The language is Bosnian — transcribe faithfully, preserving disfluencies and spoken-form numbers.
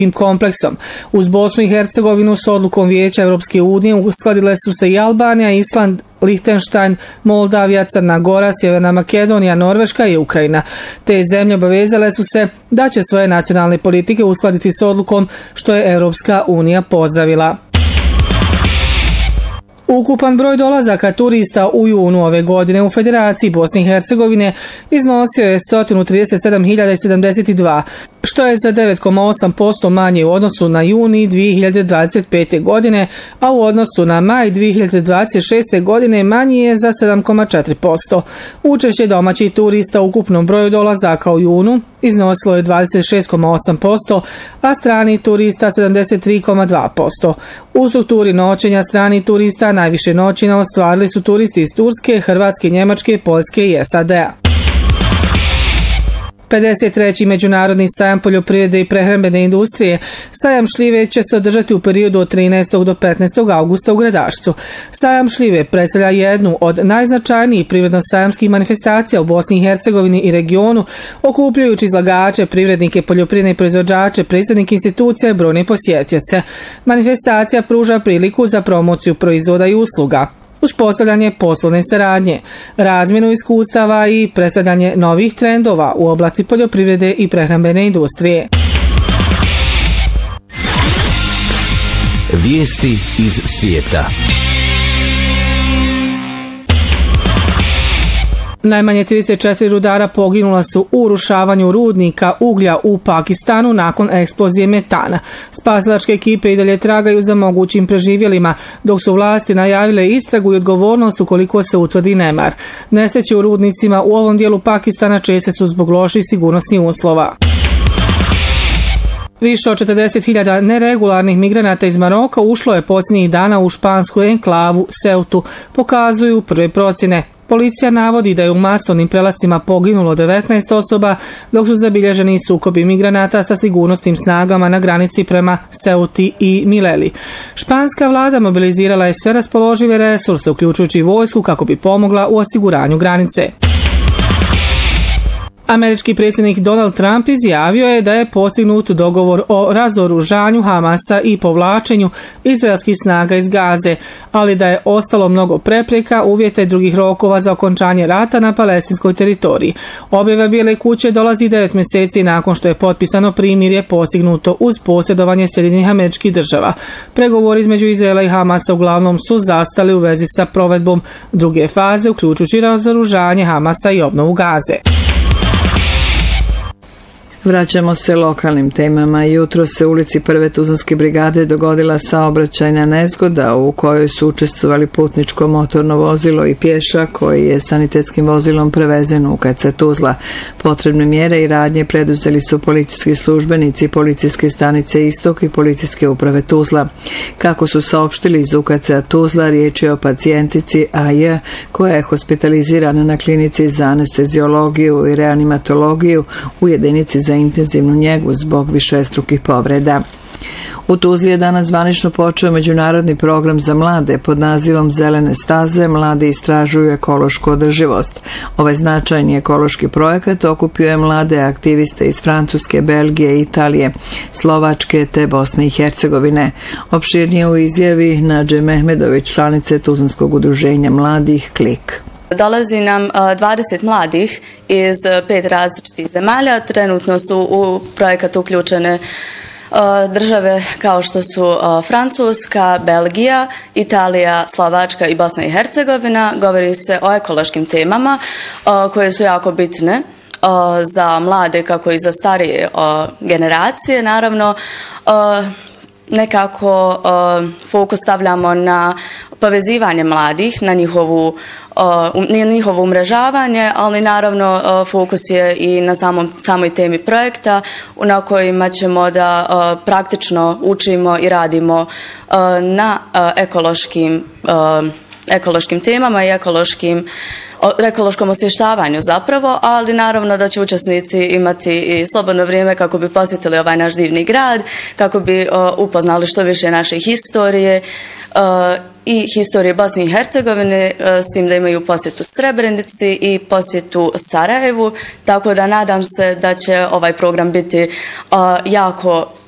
kompleksom. Uz Bosnu i Hercegovinu s odlukom Vijeća Europske unije uskladile su se i Albanija, Island, Lihtenštajn, Moldavija, Crna Gora, Sjeverna Makedonija, Norveška i Ukrajina. Te zemlje obavezale su se da će svoje nacionalne politike uskladiti s odlukom, što je Europska unija pozdravila. Ukupan broj dolazaka turista u junu ove godine u Federaciji Bosne i Hercegovine iznosio je sto trideset sedam hiljada sedamdeset dva, što je za devet zarez osam posto manje u odnosu na juni dvije hiljade dvadeset pete. godine, a u odnosu na maj dvije hiljade dvadeset šeste. godine manji je za sedam zarez četiri posto. Učešće domaćih turista u ukupnom broju dolazaka u junu iznosilo je dvadeset šest zarez osam posto, a strani turista sedamdeset tri zarez dva posto. U strukturi noćenja strani turista najviše noćenja ostvarili su turisti iz Turske, Hrvatske, Njemačke, Poljske i S A D-a. pedeset treći Međunarodni sajam poljoprivrede i prehrambene industrije, sajam šljive, će se održati u periodu od trinaestog do petnaestog augusta u Gradašcu. Sajam šljive predstavlja jednu od najznačajnijih privredno-sajamskih manifestacija u Bosni i Hercegovini i regionu, okupljajući izlagače, privrednike, poljoprivredne proizvođače, predstavnike institucija i brojne posjetioce. Manifestacija pruža priliku za promociju proizvoda i usluga, uspostavljanje poslovne saradnje, razmjenu iskustava i predstavljanje novih trendova u oblasti poljoprivrede i prehrambene industrije. Vijesti iz svijeta. Najmanje trideset četiri rudara poginula su u urušavanju rudnika uglja u Pakistanu nakon eksplozije metana. Spasilačke ekipe i dalje tragaju za mogućim preživjelima, dok su vlasti najavile istragu i odgovornost ukoliko se utvrdi nemar. Nesreće u rudnicima u ovom dijelu Pakistana česte su zbog loših sigurnosnih uslova. Više od četrdeset hiljada neregularnih migranata iz Maroka ušlo je posljednjih dana u špansku enklavu Ceutu, pokazuju prve procjene. Policija navodi da je u masovnim prelacima poginulo devetnaest osoba, dok su zabilježeni sukobi migranata sa sigurnosnim snagama na granici prema Ceuti i Mileli. Španska vlada mobilizirala je sve raspoložive resurse, uključujući vojsku, kako bi pomogla u osiguranju granice. Američki predsjednik Donald Trump izjavio je da je postignut dogovor o razoružanju Hamasa i povlačenju izraelskih snaga iz Gaze, ali da je ostalo mnogo prepreka, uvjeta i drugih rokova za okončanje rata na palestinskoj teritoriji. Objava Bijele kuće dolazi devet mjeseci nakon što je potpisano primirje postignuto uz posjedovanje Sjedinjenih Američkih Država. Pregovori između Izraela i Hamasa uglavnom su zastali u vezi sa provedbom druge faze, uključujući razoružanje Hamasa i obnovu Gaze. Vraćamo se lokalnim temama. Jutro se u ulici Prve Tuzlanske brigade dogodila saobraćajna nezgoda u kojoj su učestvovali putničko motorno vozilo i pješak koji je sanitetskim vozilom prevezen u U K C Tuzla. Potrebne mjere i radnje preduzeli su policijski službenici policijske stanice Istok i policijske uprave Tuzla. Kako su saopštili iz U K C Tuzla, riječ je o pacijentici A J koja je hospitalizirana na klinici za anesteziologiju i reanimatologiju u jedinici za za intenzivnu njegu zbog višestrukih povreda. U Tuzli je danas zvanično počeo međunarodni program za mlade pod nazivom Zelene staze, mladi istražuju ekološku održivost. Ovaj značajni ekološki projekat okupio je mlade aktiviste iz Francuske, Belgije, Italije, Slovačke te Bosne i Hercegovine. Opširnije u izjavi Nađe Mehmedović, članice Tuzlanskog udruženja mladih Klik. Dolazi nam dvadeset mladih iz pet različitih zemalja. Trenutno su u projekat uključene države kao što su Francuska, Belgija, Italija, Slovačka i Bosna i Hercegovina. Govori se o ekološkim temama koje su jako bitne za mlade kako i za starije generacije. Naravno, nekako fokus stavljamo na povezivanje mladih, na njihovu na njihovo umrežavanje, ali naravno fokus je i na samom, samoj temi projekta na kojima ćemo da praktično učimo i radimo na ekološkim, ekološkim temama i ekološkim ekološkom osvještavanju zapravo, ali naravno da će učesnici imati i slobodno vrijeme kako bi posjetili ovaj naš divni grad, kako bi upoznali što više naše historije i historije Bosne i Hercegovine, s tim da imaju posjetu Srebrenici i posjetu Sarajevu, tako da nadam se da će ovaj program biti jako